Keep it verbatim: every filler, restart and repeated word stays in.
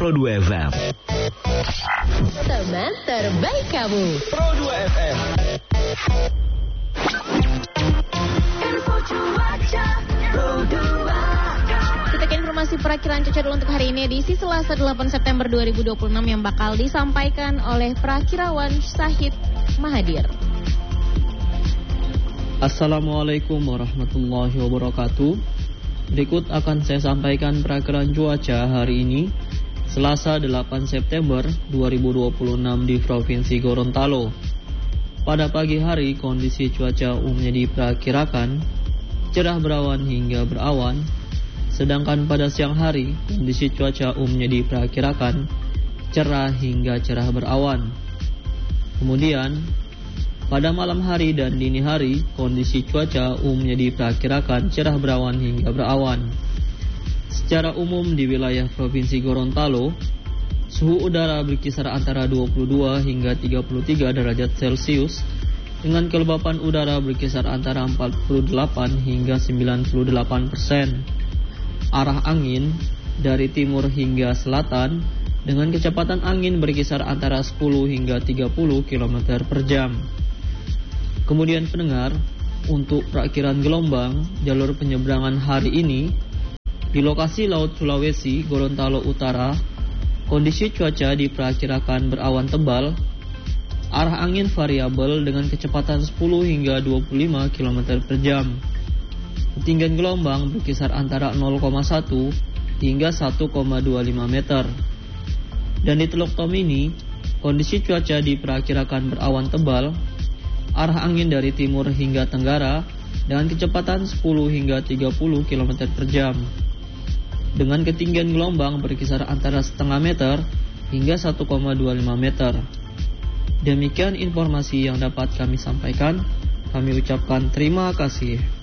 Pro dua F M. Teman terbaik kamu. Pro dua F M. Info cuaca Pro dua. Kita ke informasi perakiraan cuaca dulu untuk hari ini, edisi Selasa delapan September dua ribu dua puluh enam yang bakal disampaikan oleh Prakirawan Syahid Mahadir. Assalamualaikum warahmatullahi wabarakatuh. Berikut akan saya sampaikan perakiraan cuaca hari ini, Selasa delapan September dua ribu dua puluh enam di Provinsi Gorontalo. Pada pagi hari, kondisi cuaca umumnya diperkirakan cerah berawan hingga berawan. Sedangkan pada siang hari, kondisi cuaca umumnya diperkirakan cerah hingga cerah berawan. Kemudian, pada malam hari dan dini hari, kondisi cuaca umumnya diperkirakan cerah berawan hingga berawan. Secara umum di wilayah Provinsi Gorontalo, suhu udara berkisar antara dua puluh dua hingga tiga puluh tiga derajat Celcius, dengan kelembapan udara berkisar antara empat puluh delapan hingga sembilan puluh delapan persen. Arah angin dari timur hingga selatan dengan kecepatan angin berkisar antara sepuluh hingga tiga puluh kilometer per jam. Kemudian pendengar, untuk perakiran gelombang jalur penyeberangan hari ini di lokasi Laut Sulawesi, Gorontalo Utara, kondisi cuaca diperkirakan berawan tebal, arah angin variabel dengan kecepatan sepuluh hingga dua puluh lima kilometer per jam. Ketinggian gelombang berkisar antara nol koma satu hingga satu koma dua lima meter. Dan di Teluk Tomini, kondisi cuaca diperkirakan berawan tebal, arah angin dari timur hingga tenggara dengan kecepatan sepuluh hingga tiga puluh kilometer per jam. Dengan ketinggian gelombang berkisar antara setengah meter hingga satu koma dua lima meter. Demikian informasi yang dapat kami sampaikan. Kami ucapkan terima kasih.